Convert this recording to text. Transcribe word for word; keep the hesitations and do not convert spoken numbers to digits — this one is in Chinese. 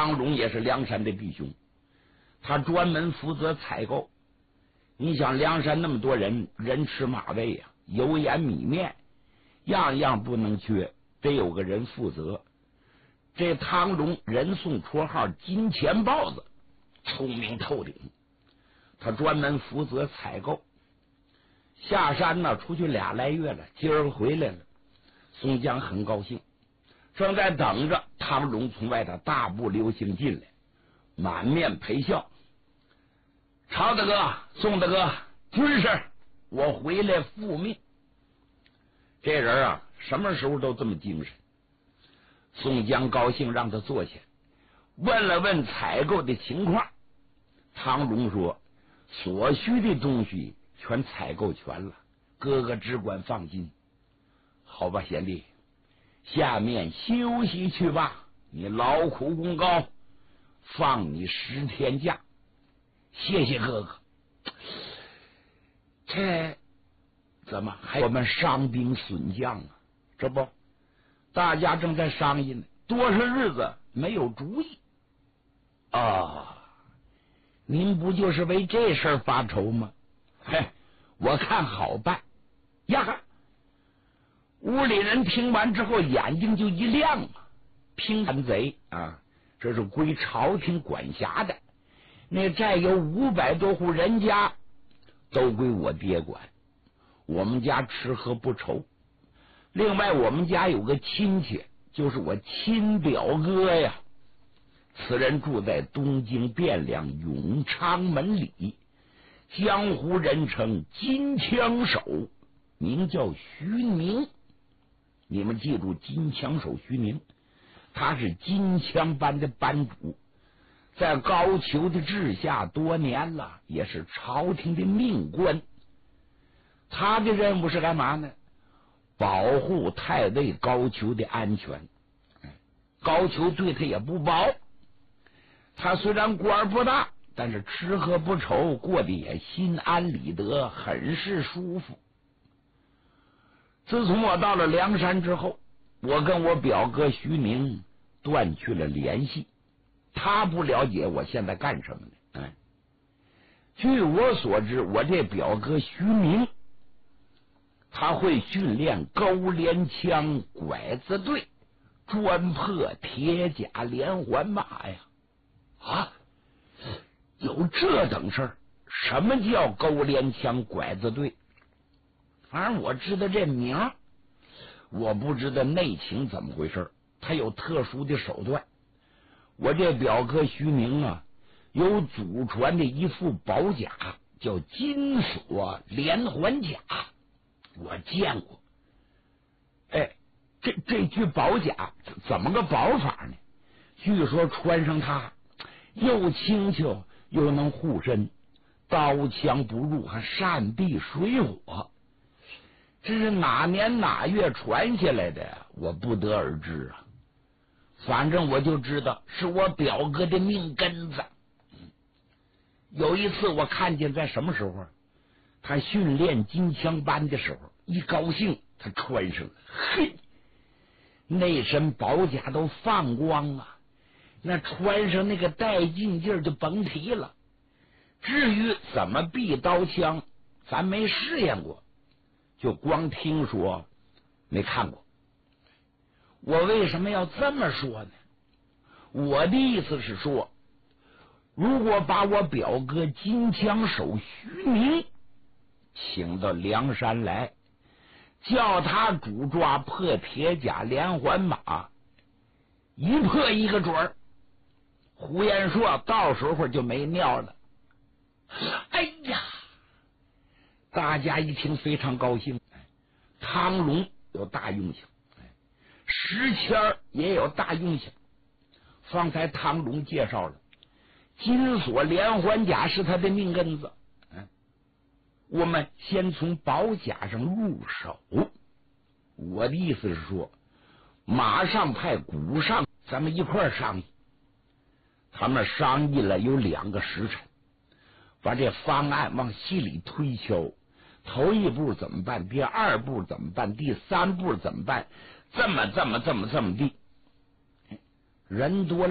唐荣也是梁山的弟兄，他专门负责采购。你想梁山那么多人，人吃马喂呀、啊，油盐米面，样样不能缺，得有个人负责。这唐荣人送绰号金钱豹子，聪明透顶，他专门负责采购。下山呢，出去俩来月了，今儿回来了。宋江很高兴，正在等着唐荣从外头大步流星进来，满面陪笑。曹大哥、宋大哥，军师，我回来复命。这人啊，什么时候都这么精神。宋江高兴，让他坐下，问了问采购的情况。唐荣说：“所需的东西全采购全了，哥哥只管放心。”好吧，贤弟，下面休息去吧。你劳苦功高，放你十天假。谢谢哥哥。这怎么还有我们伤兵损将啊？这不，大家正在商议呢，多少日子没有主意啊、哦？您不就是为这事儿发愁吗？嘿，我看好办呀！屋里人听完之后眼睛就一亮啊！平叛贼啊，这是归朝廷管辖的。那寨有五百多户人家，都归我爹管。我们家吃喝不愁。另外，我们家有个亲戚，就是我亲表哥呀。此人住在东京汴梁永昌门里，江湖人称金枪手，名叫徐宁。你们记住，金枪手徐宁，他是金枪班的班主。在高俅的治下多年了，也是朝廷的命官。他的任务是干嘛呢？保护太尉高俅的安全。高俅对他也不薄，他虽然官不大，但是吃喝不愁，过得也心安理得，很是舒服。自从我到了梁山之后，我跟我表哥徐宁断去了联系。他不了解我现在干什么呢？哎，据我所知，我这表哥徐明，他会训练钩镰枪拐子队，专破铁甲连环马呀！啊，有这等事儿？什么叫钩镰枪拐子队？反正我知道这名，我不知道内情怎么回事。他有特殊的手段。我这表哥徐明啊，有祖传的一副宝甲，叫金锁连环甲，我见过。哎，这这具宝甲怎么个宝法呢？据说穿上它，又轻巧又能护身，刀枪不入，还善避水火。这是哪年哪月传下来的，我不得而知啊。反正我就知道是我表哥的命根子。有一次我看见在什么时候，他训练金枪班的时候，一高兴他穿上了，嘿，那身宝甲都放光啊，那穿上那个带劲劲儿就甭提了。至于怎么避刀枪，咱没试验过，就光听说没看过。我为什么要这么说呢？我的意思是说，如果把我表哥金枪手徐明请到梁山来，叫他主抓破铁甲连环马，一破一个准儿。胡延硕到时候就没尿了。哎呀，大家一听非常高兴。汤龙有大用性，石谦也有大用性。方才汤龙介绍了，金锁连环甲是他的命根子。嗯，我们先从宝甲上入手。我的意思是说，马上派古上，咱们一块儿商议。他们商议了有两个时辰，把这方案往细里推敲。头一步怎么办？第二步怎么办？第三步怎么办？这么这么这么这么地，人多